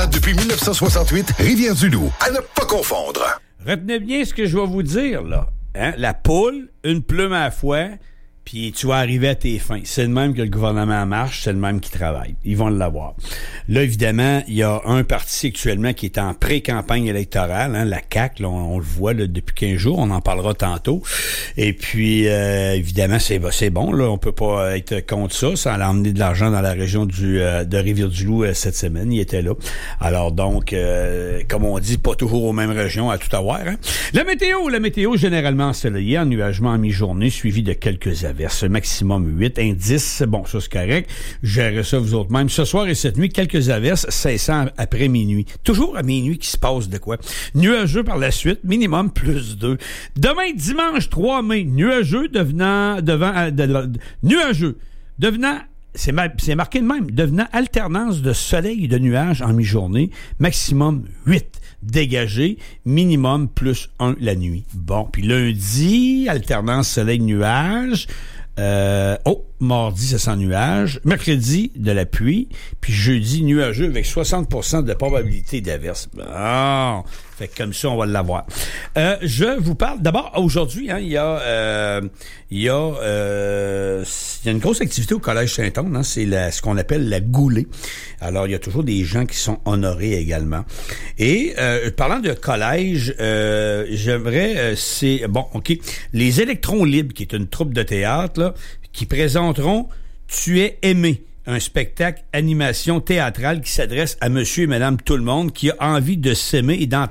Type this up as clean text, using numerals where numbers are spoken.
depuis 1968, Rivière-du-Loup. À ne pas confondre. Retenez bien ce que je vais vous dire, là. Hein? La poule, une plume à la fois, puis tu vas arriver à tes fins. C'est le même que le gouvernement marche, c'est le même qui travaille. Ils vont l'avoir. Là, évidemment, il y a un parti actuellement qui est en pré-campagne électorale, hein, la CAQ, là, on le voit là, depuis 15 jours, on en parlera tantôt. Et puis, évidemment, c'est bon, là, on peut pas être contre ça. Ça a emmené de l'argent dans la région de Rivière-du-Loup cette semaine, il était là. Alors donc, comme on dit, pas toujours aux mêmes régions à tout avoir. Hein. La météo généralement ensoleillée, ennuagement en mi-journée, suivi de quelques averses. Maximum 8, indice, bon, ça c'est correct. Gérez ça vous autres même. Ce soir et cette nuit, quelques averses, cessant après minuit. Toujours à minuit qu'il se passe de quoi. Nuageux par la suite, minimum plus 2. Demain, dimanche 3 mai, nuageux devenant, c'est marqué de même, devenant alternance de soleil et de nuages en mi-journée, maximum 8. Dégagé, minimum plus 1 la nuit. Bon, puis lundi, alternance soleil-nuage. Mardi, c'est sans nuage. Mercredi, de la pluie. Puis jeudi, nuageux avec 60% de probabilité d'averse. Bon, fait que comme ça, on va l'avoir. Je vous parle, d'abord, aujourd'hui, hein, il y a une grosse activité au Collège Saint-Onge, hein, c'est ce qu'on appelle la goulée. Alors, il y a toujours des gens qui sont honorés également. Et parlant de collège, j'aimerais, les Électrons Libres, qui est une troupe de théâtre, là, qui présenteront Tu es aimé, un spectacle animation théâtrale qui s'adresse à monsieur et madame tout le monde qui a envie de s'aimer et d'entendre